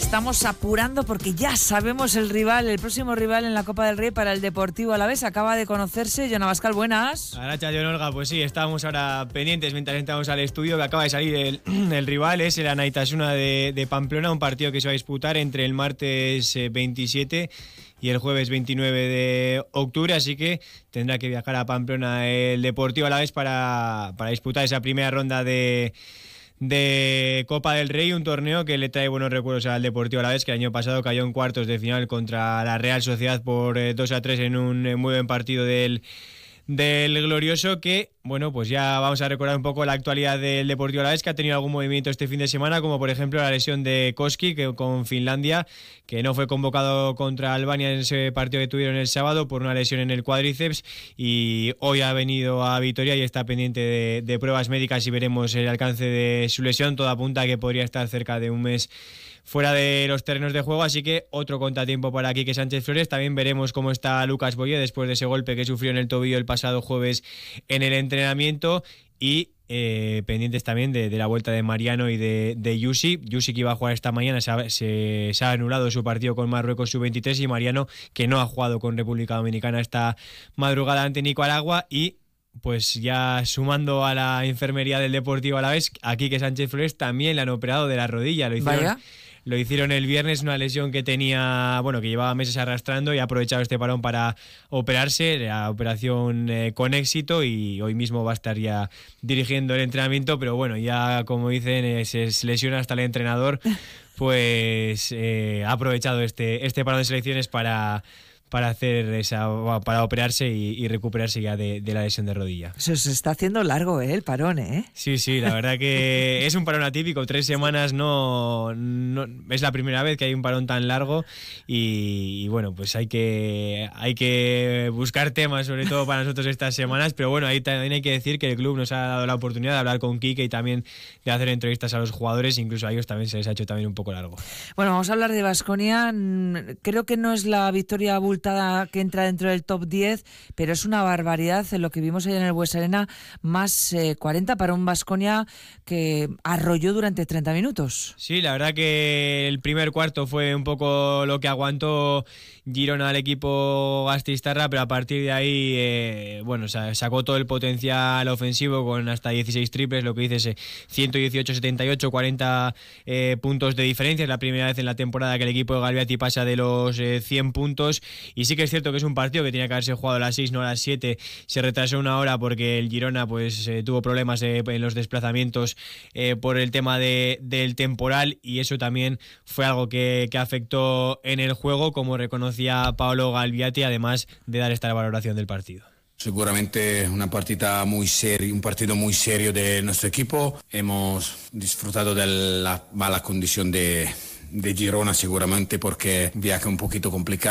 estamos apurando porque ya sabemos el próximo rival en la Copa del Rey para el Deportivo Alavés. Acaba de conocerse. Jon Abascal, buenas. Arracha, Jon Olga, pues sí, estábamos ahora pendientes mientras entramos al estudio, que acaba de salir el rival, es el Anaitasuna de Pamplona, un partido que se va a disputar entre el martes 27 y el jueves 29 de octubre, así que tendrá que viajar a Pamplona el Deportivo Alavés para disputar esa primera ronda de Copa del Rey, un torneo que le trae buenos recuerdos al Deportivo Alavés, que el año pasado cayó en cuartos de final contra la Real Sociedad por 2-3 en un muy buen partido del Glorioso, que, bueno, pues ya vamos a recordar un poco la actualidad del Deportivo Alavés, que ha tenido algún movimiento este fin de semana, como por ejemplo la lesión de Koski, que con Finlandia, que no fue convocado contra Albania en ese partido que tuvieron el sábado por una lesión en el cuádriceps, y hoy ha venido a Vitoria y está pendiente de pruebas médicas y veremos el alcance de su lesión. Todo apunta a que podría estar cerca de un mes fuera de los terrenos de juego, así que otro contratiempo para Quique Sánchez Flores. También veremos cómo está Lucas Boye después de ese golpe que sufrió en el tobillo el pasado jueves en el entrenamiento, y pendientes también de la vuelta de Mariano y de Yusi. Yusi, que iba a jugar esta mañana, se ha anulado su partido con Marruecos sub-23, y Mariano, que no ha jugado con República Dominicana esta madrugada ante Nicaragua. Y pues ya sumando a la enfermería del Deportivo Alavés, a Quique Sánchez Flores también le han operado de la rodilla. Lo hicieron el viernes, una lesión que tenía, bueno, que llevaba meses arrastrando, y ha aprovechado este parón para operarse, la operación con éxito, y hoy mismo va a estar ya dirigiendo el entrenamiento. Pero bueno, ya como dicen, se lesiona hasta el entrenador, pues ha aprovechado este parón de selecciones para operarse y recuperarse ya de la lesión de rodilla. Se está haciendo largo, el parón, ¿eh? Sí, la verdad que es un parón atípico. 3 semanas no es la primera vez que hay un parón tan largo, y bueno, pues hay que buscar temas, sobre todo para nosotros estas semanas. Pero bueno, ahí también hay que decir que el club nos ha dado la oportunidad de hablar con Quique y también de hacer entrevistas a los jugadores, incluso a ellos también se les ha hecho también un poco largo. Bueno, vamos a hablar de Baskonia. Creo que no es la victoria abultada que entra dentro del top 10, pero es una barbaridad en lo que vimos ayer en el Buesa Arena, más 40 para un Baskonia que arrolló durante 30 minutos. Sí, la verdad que el primer cuarto fue un poco lo que aguantó Girona al equipo gasteiztarra, pero a partir de ahí, sacó todo el potencial ofensivo con hasta 16 triples, lo que dices, 118-78, 40 puntos de diferencia. Es la primera vez en la temporada que el equipo de Galbiati pasa de los 100 puntos. Y sí que es cierto que es un partido que tenía que haberse jugado a las 6, no a las 7. Se retrasó una hora porque el Girona tuvo problemas en los desplazamientos por el tema del temporal, y eso también fue algo que afectó en el juego, como reconocía Paolo Galbiati, además de dar esta valoración del partido. Seguramente un partido muy serio de nuestro equipo. Hemos disfrutado de la mala condición de Girona, seguramente porque viaje un poquito complicado.